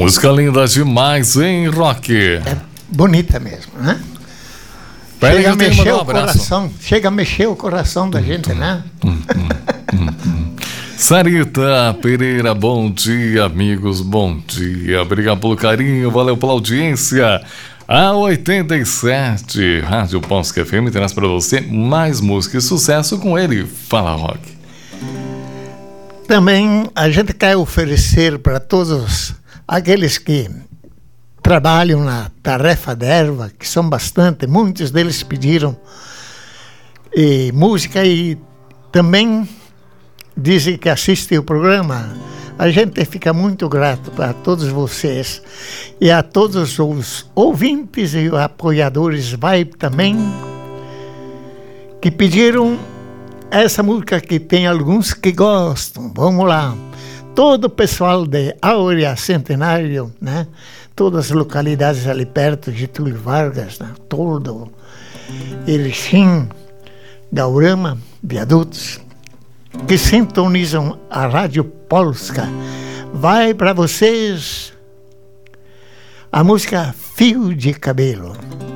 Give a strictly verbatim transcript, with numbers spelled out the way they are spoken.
Música linda demais, hein, Rock? É bonita mesmo, né? Pera chega a mexer um o coração, chega a mexer o coração da gente, hum, né? Hum, hum, hum, hum. Sarita Pereira, bom dia, amigos, bom dia. Obrigado pelo carinho, valeu pela audiência. A oitenta e sete, Rádio Ponce F M, traz para você mais música e sucesso com ele. Fala, Rock. Também a gente quer oferecer para todos aqueles que trabalham na tarefa da erva, que são bastante, muitos deles pediram e, música e também dizem que assistem o programa. A gente fica muito grato para todos vocês e a todos os ouvintes e apoiadores vai também que pediram essa música, que tem alguns que gostam. Vamos lá. Todo o pessoal de Áurea Centenário, né? Todas as localidades ali perto, Getúlio Vargas, né? Todo, Erechim, Gaurama, Viadutos, que sintonizam a Rádio Polska. Vai para vocês a música Fio de Cabelo.